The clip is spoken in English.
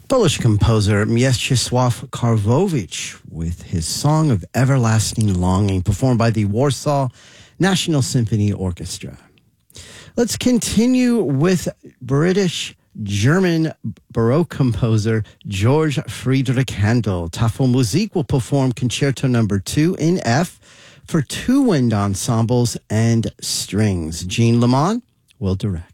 Polish composer Mieczysław Karłowicz with his Song of Everlasting Longing, performed by the Warsaw National Symphony Orchestra. Let's continue with British-German Baroque composer George Friedrich Handel. Tafelmusik will perform Concerto No. 2 in F for two wind ensembles and strings. Jean Lamont will direct.